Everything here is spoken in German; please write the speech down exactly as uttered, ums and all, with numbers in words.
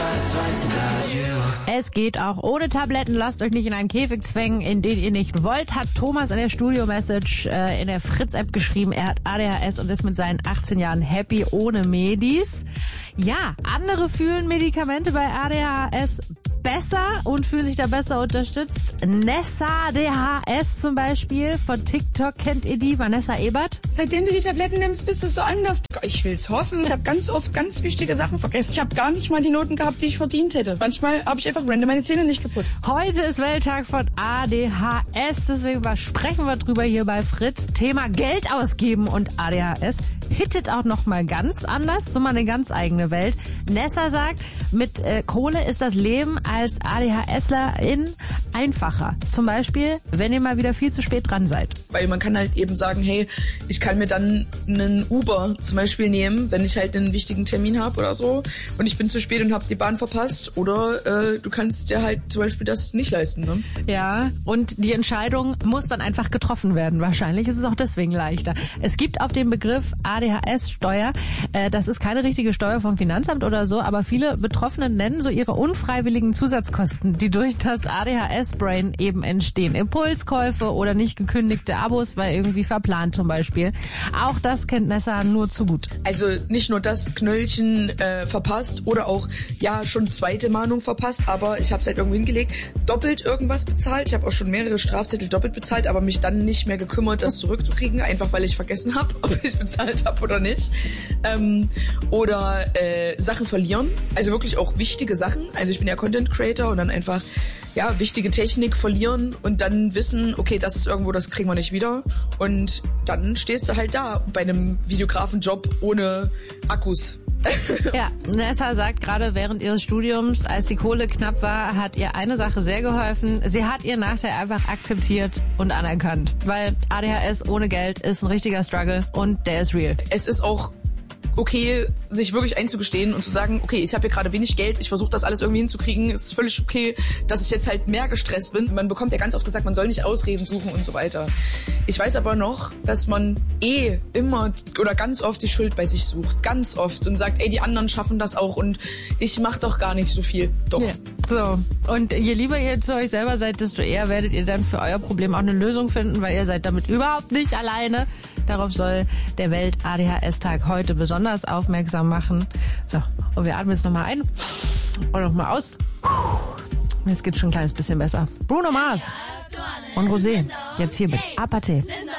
Es geht auch ohne Tabletten. Lasst euch nicht in einen Käfig zwängen, in den ihr nicht wollt, hat Thomas in der Studio-Message äh, in der Fritz-App geschrieben. Er hat A D H S und ist mit seinen achtzehn Jahren happy ohne Medis. Ja, andere fühlen Medikamente bei A D H S besser und fühlen sich da besser unterstützt. Nessa D H S zum Beispiel von TikTok, kennt ihr die? Vanessa Ebert? Seitdem du die Tabletten nimmst, bist du so anders. Ich will's hoffen. Ich habe ganz oft ganz wichtige Sachen vergessen. Ich habe gar nicht mal die Noten gehabt, die ich verdient hätte. Manchmal habe ich einfach random meine Zähne nicht geputzt. Heute ist Welttag von A D H S, deswegen sprechen wir drüber hier bei Fritz. Thema Geld ausgeben und A D H S hittet auch noch mal ganz anders, so mal eine ganz eigene Welt. Nessa sagt, mit äh, Kohle ist das Leben als ADHSlerin einfacher. Zum Beispiel, wenn ihr mal wieder viel zu spät dran seid. Weil man kann halt eben sagen, hey, ich kann mir dann einen Uber zum Beispiel nehmen, wenn ich halt einen wichtigen Termin habe oder so und ich bin zu spät und habe die Bahn verpasst. Oder äh, du kannst dir halt zum Beispiel das nicht leisten. Ne? Ja, und die Entscheidung muss dann einfach getroffen werden. Wahrscheinlich ist es auch deswegen leichter. Es gibt auf den Begriff A D H S-Steuer, äh, das ist keine richtige Steuer vom Finanzamt oder so, aber viele Betroffene nennen so ihre unfreiwilligen Zusatzkosten, die durch das A D H S-Brain eben entstehen. Impulskäufe oder nicht gekündigte Abos, weil irgendwie verplant zum Beispiel. Auch das kennt Nessa nur zu gut. Also nicht nur das Knöllchen äh, verpasst oder auch, ja, schon zweite Mahnung verpasst, aber ich habe es halt irgendwo hingelegt, doppelt irgendwas bezahlt. Ich habe auch schon mehrere Strafzettel doppelt bezahlt, aber mich dann nicht mehr gekümmert, das zurückzukriegen, einfach weil ich vergessen habe, ob ich es bezahlt habe oder nicht. Ähm, oder äh, Sachen verlieren, also wirklich auch wichtige Sachen. Also ich bin ja Content Creator und dann einfach ja wichtige Technik verlieren und dann wissen, okay, das ist irgendwo, das kriegen wir nicht wieder. Und dann stehst du halt da bei einem Videografenjob ohne Akkus. Ja, Nessa sagt gerade während ihres Studiums, als die Kohle knapp war, hat ihr eine Sache sehr geholfen. Sie hat ihren Nachteil einfach akzeptiert und anerkannt. Weil A D H S ohne Geld ist ein richtiger Struggle und der ist real. Es ist auch okay, sich wirklich einzugestehen und zu sagen, okay, ich habe hier gerade wenig Geld, ich versuche das alles irgendwie hinzukriegen, es ist völlig okay, dass ich jetzt halt mehr gestresst bin. Man bekommt ja ganz oft gesagt, man soll nicht Ausreden suchen und so weiter. Ich weiß aber noch, dass man eh immer oder ganz oft die Schuld bei sich sucht, ganz oft und sagt, ey, die anderen schaffen das auch und ich mache doch gar nicht so viel. Doch. Ja, so. Und je lieber ihr zu euch selber seid, desto eher werdet ihr dann für euer Problem auch eine Lösung finden, weil ihr seid damit überhaupt nicht alleine. Darauf soll der Welt-A D H S-Tag heute besonders aufmerksam machen. So, und wir atmen jetzt nochmal ein und nochmal aus. Jetzt geht's schon ein kleines bisschen besser. Bruno Mars und Rosé, jetzt hier mit Apathy.